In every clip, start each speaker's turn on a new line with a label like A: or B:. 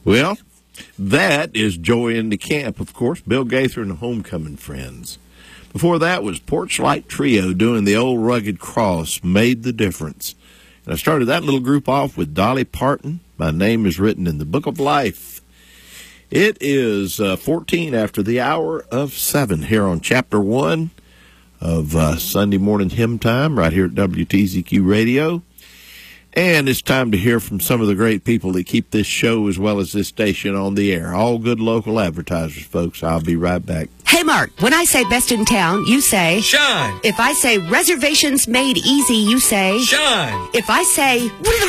A: Well, that is Joy in the Camp, of course, Bill Gaither and the Homecoming Friends. Before that was Porch Light Trio doing the old Rugged Cross, Made the Difference. And I started that little group off with Dolly Parton, My Name is Written in the Book of Life. It is 14 after the hour of 7 here on Chapter 1 of Sunday Morning Hymn Time right here at WTZQ Radio. And it's time to hear from some of the great people that keep this show as well as this station on the air. All good local advertisers, folks. I'll be right back.
B: Hey, Mark, when I say best in town, you say...
C: Shine.
B: If I say reservations made easy, you say...
C: Shine.
B: If I say...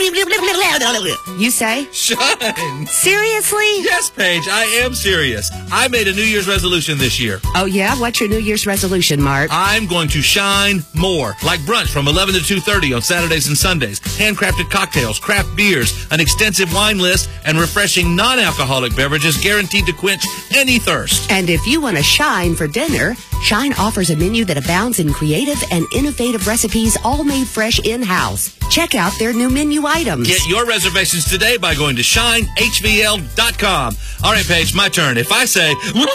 B: You say...
C: Shine.
B: Seriously?
C: Yes, Paige, I am serious. I made a New Year's resolution this year.
B: Oh, yeah? What's your New Year's resolution, Mark?
C: I'm going to shine more. Like brunch from 11 to 2:30 on Saturdays and Sundays. Handcrafted cocktails, craft beers, an extensive wine list, and refreshing non-alcoholic beverages guaranteed to quench any thirst.
B: And if you want to shine for dinner, Shine offers a menu that abounds in creative and innovative recipes all made fresh in-house. Check out their new menu items.
C: Get your reservations today by going to shinehvl.com. All right, Paige, my turn. If I say,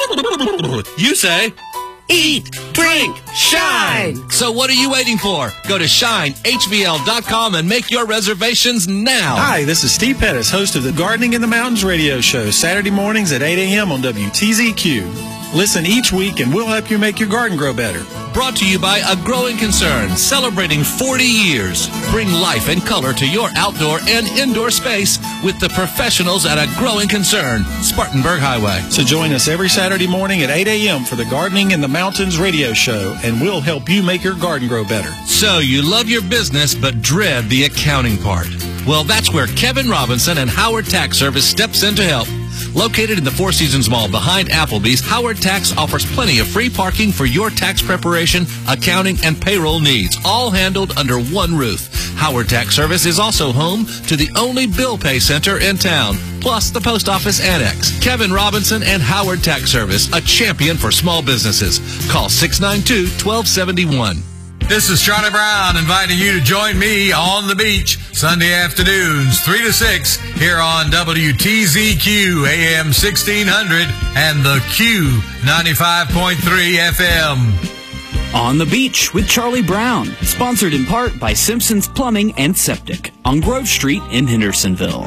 C: you say...
B: Eat, drink, shine.
C: So what are you waiting for? Go to shinehvl.com and make your reservations now.
D: Hi, this is Steve Pettis, host of the Gardening in the Mountains radio show, Saturday mornings at 8 a.m. on WTZQ. Listen each week and we'll help you make your garden grow better.
C: Brought to you by A Growing Concern, celebrating 40 years. Bring life and color to your outdoor and indoor space with the professionals at A Growing Concern, Spartanburg Highway.
D: So join us every Saturday morning at 8 a.m. for the Gardening in the Mountains radio show, and we'll help you make your garden grow better.
C: So you love your business but dread the accounting part. Well, that's where Kevin Robinson and Howard Tax Service steps in to help. Located in the Four Seasons Mall behind Applebee's, Howard Tax offers plenty of free parking for your tax preparation, accounting, and payroll needs, all handled under one roof. Howard Tax Service is also home to the only bill pay center in town, plus the post office annex. Kevin Robinson and Howard Tax Service, a champion for small businesses. Call 692-1271.
E: This is Charlie Brown inviting you to join me on the beach Sunday afternoons, 3 to 6, here on WTZQ AM 1600 and the Q 95.3 FM.
F: On the Beach with Charlie Brown, sponsored in part by Simpson's Plumbing and Septic on Grove Street in Hendersonville.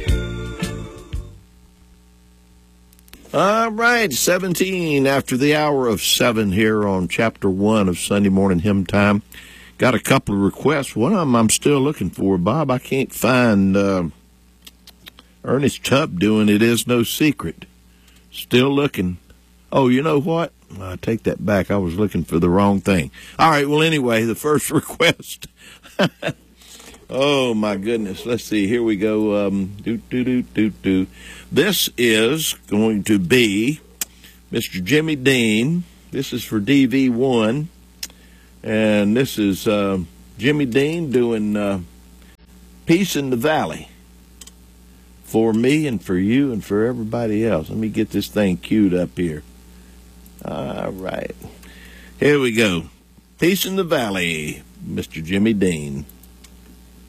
A: All right, 17 after the hour of 7 here on Chapter 1 of Sunday Morning Hymn Time. Got a couple of requests. One of them I'm still looking for, Bob. I can't find Ernest Tubb doing It Is No Secret. Still looking. Oh, you know what? I take that back. I was looking for the wrong thing. All right, well, anyway, the first request. Oh, my goodness. Let's see. Here we go. This is going to be Mr. Jimmy Dean. This is for DV1. And this is Jimmy Dean doing Peace in the Valley for me and for you and for everybody else. Let me get this thing queued up here. All right. Here we go. Peace in the Valley, Mr. Jimmy Dean.